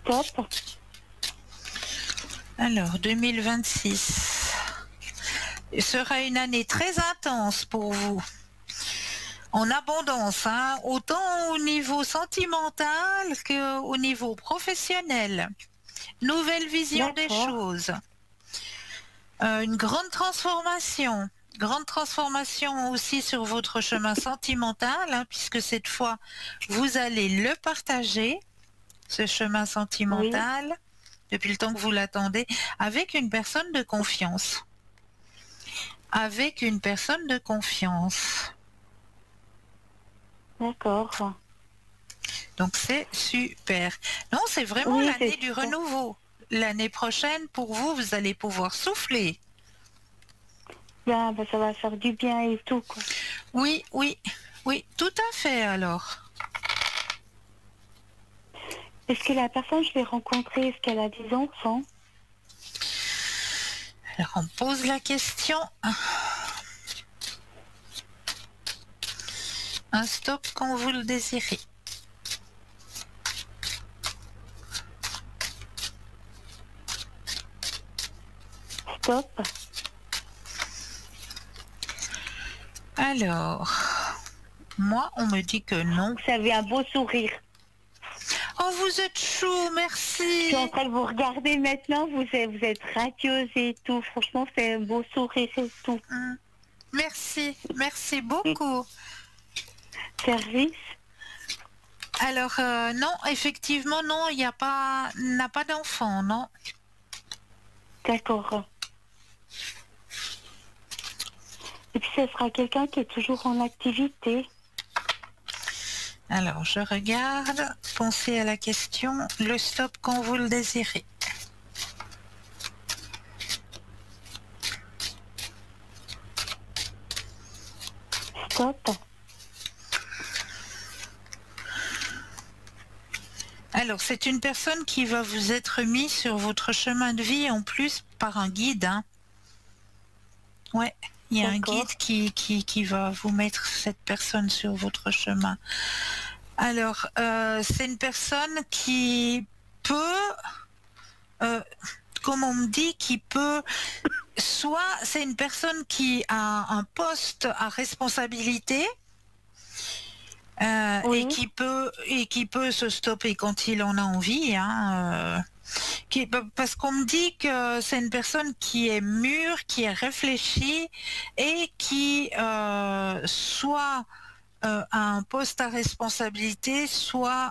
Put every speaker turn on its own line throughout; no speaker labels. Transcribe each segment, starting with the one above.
Stop.
Alors, 2026 sera une année très intense pour vous. En abondance, hein, autant au niveau sentimental qu'au niveau professionnel. Nouvelle vision des choses. Une grande transformation. Grande transformation aussi sur votre chemin sentimental, hein, puisque cette fois, vous allez le partager, ce chemin sentimental, depuis le temps que vous l'attendez, avec une personne de confiance. Avec une personne de confiance.
D'accord.
Donc c'est super. Non, c'est vraiment l'année du renouveau. L'année prochaine, pour vous, vous allez pouvoir souffler.
Bien, ben, ça va faire du bien et tout, quoi.
Oui, oui, oui, tout à fait alors.
Est-ce que la personne, je vais rencontrer, est-ce qu'elle a des enfants?
Alors on pose la question. Un stop quand vous le désirez.
Stop.
Alors, moi, on me dit que non.
Vous avez un beau sourire.
Oh, vous êtes chou, merci.
Je suis en train de vous regarder maintenant, vous êtes radieuse et tout. Franchement, c'est un beau sourire et tout.
Merci, merci beaucoup.
Service?
Alors, non, effectivement, non, il n'y a pas, n'a pas d'enfant, non.
D'accord. Et puis, ce sera quelqu'un qui est toujours en activité.
Alors, je regarde, pensez à la question, le stop quand vous le désirez.
Stop.
Alors, c'est une personne qui va vous être mise sur votre chemin de vie en plus par un guide. Hein. Ouais, il y a un guide qui va vous mettre cette personne sur votre chemin. Alors, c'est une personne qui peut, comme on me dit, qui peut, soit c'est une personne qui a un poste à responsabilité, et qui peut se stopper quand il en a envie, hein, parce qu'on me dit que c'est une personne qui est mûre, qui est réfléchie et qui soit a un poste à responsabilité, soit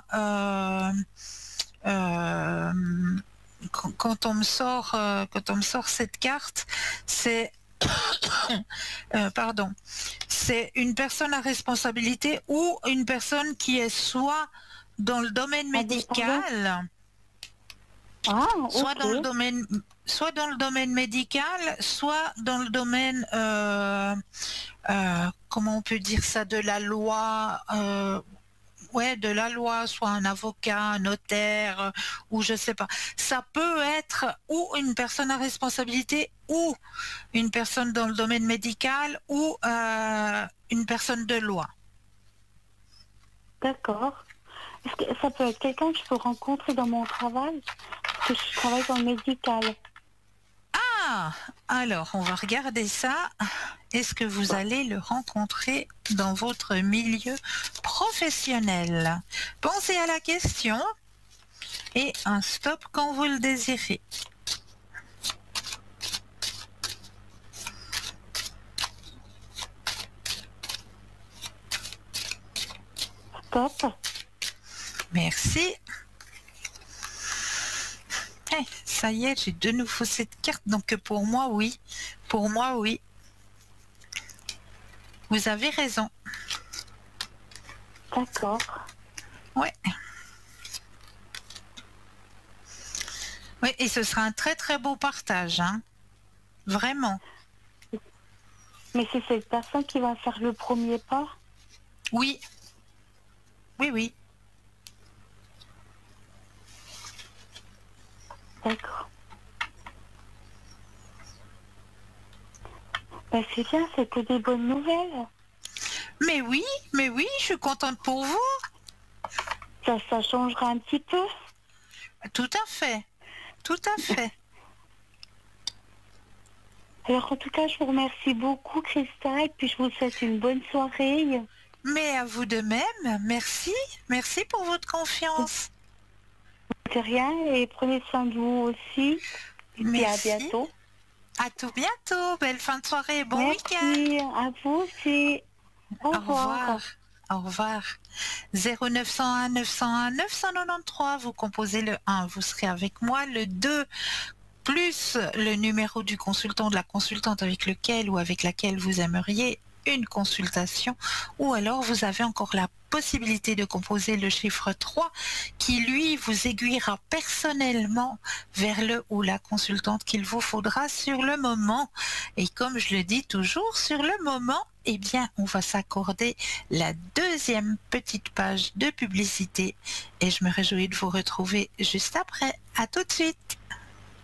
quand on me sort cette carte, c'est pardon, c'est une personne à responsabilité ou une personne qui est soit dans le domaine médical, soit dans le domaine médical, soit dans le domaine comment on peut dire ça, de la loi. De la loi, soit un avocat, un notaire, ou je sais pas. Ça peut être ou une personne à responsabilité, ou une personne dans le domaine médical, ou une personne de loi.
D'accord. Est-ce que ça peut être quelqu'un que je peux rencontrer dans mon travail? Parce que je travaille dans le médical.
Ah, alors on va regarder ça. Est-ce que vous allez le rencontrer dans votre milieu professionnel? Pensez à la question et un stop quand vous le désirez.
Stop.
Merci. Ça y est, j'ai de nouveau cette carte. Donc pour moi, oui. Pour moi, oui. Vous avez raison.
D'accord.
Ouais. Oui, et ce sera un très très beau partage, hein. Vraiment.
Mais c'est cette personne qui va faire le premier pas?
Oui. Oui, oui.
D'accord. Ben c'est bien, c'était des bonnes nouvelles.
Mais oui, je suis contente pour vous.
Ça changera un petit peu.
Tout à fait. Tout à fait.
Alors en tout cas, je vous remercie beaucoup, Christa, et puis je vous souhaite une bonne soirée.
Mais à vous de même, merci. Merci pour votre confiance.
De rien, et prenez soin de vous aussi. Et puis à
Merci.
bientôt.
À tout bientôt. Belle fin de soirée. Bon week-end.
Merci, à vous aussi. Au
Au
revoir.
revoir. Au revoir. 0901 901 993, vous composez le 1, vous serez avec moi. Le 2, plus le numéro du consultant, de la consultante avec lequel ou avec laquelle vous aimeriez une consultation, ou alors vous avez encore la possibilité de composer le chiffre 3 qui lui vous aiguillera personnellement vers le ou la consultante qu'il vous faudra sur le moment. Et comme je le dis toujours, sur le moment, eh bien, on va s'accorder la deuxième petite page de publicité et je me réjouis de vous retrouver juste après. À tout de suite.